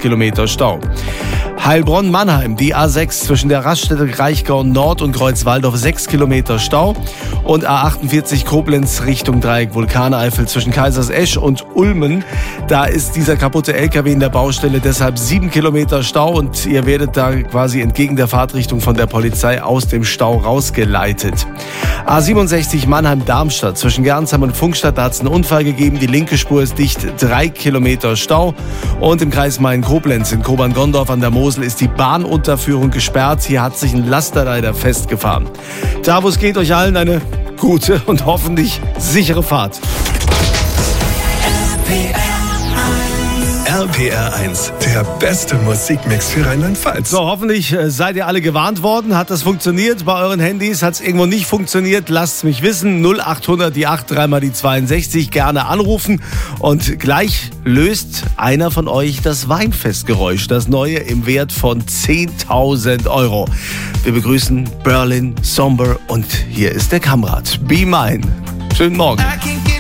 Kilometer Stau. Heilbronn-Mannheim, die A6 zwischen der Raststätte Kraichgau Nord und Kreuzwaldorf 6 Kilometer Stau und A48 Koblenz Richtung Dreieck Vulkaneifel zwischen Kaisersesch und Ulmen. Da ist dieser kaputte LKW in der Baustelle, deshalb 7 Kilometer Stau und ihr werdet da quasi entgegen der Fahrtrichtung von der Polizei aus dem Stau rausgeleitet. A67 Mannheim-Darmstadt zwischen Gernsheim und Pfungstadt, da hat es einen Unfall gegeben, die linke Spur ist dicht, 3 Kilometer Stau und im Kreis Main-Koblenz in Kobern-Gondorf an der Mosel ist die Bahnunterführung gesperrt. Hier hat sich ein Laster leider festgefahren. Da, wo es geht, euch allen eine gute und hoffentlich sichere Fahrt. RPR 1, der beste Musikmix für Rheinland-Pfalz. So, hoffentlich seid ihr alle gewarnt worden. Hat das funktioniert bei euren Handys? Hat es irgendwo nicht funktioniert? Lasst es mich wissen. 0800 die 8 3 mal die 62. Gerne anrufen. Und gleich löst einer von euch das Weinfestgeräusch. Das neue im Wert von 10.000 Euro. Wir begrüßen Berlin Somber und hier ist der Kamrat. Be Mine. Schönen Morgen.